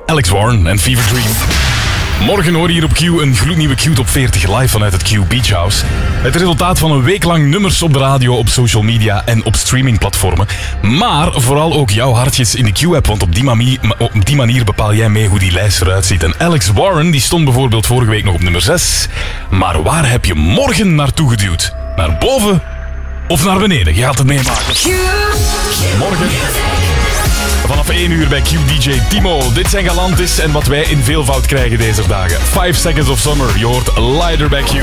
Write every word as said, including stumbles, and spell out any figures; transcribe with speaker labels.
Speaker 1: Alex Warren en Fever Dream. Morgen hoor je hier op Q een gloednieuwe Q Top veertig live vanuit het Q Beach House. Het resultaat van een week lang nummers op de radio, op social media en op streamingplatformen. Maar vooral ook jouw hartjes in de Q-app, want op die, manier, op die manier bepaal jij mee hoe die lijst eruit ziet. En Alex Warren die stond bijvoorbeeld vorige week nog op nummer zes. Maar waar heb je morgen naartoe geduwd? Naar boven of naar beneden? Je gaat het meemaken. Morgen vanaf één uur bij Q D J Timo. Dit zijn Galantis en wat wij in veelvoud krijgen deze dagen. Five Seconds of Summer. Je hoort Lighter bij Q.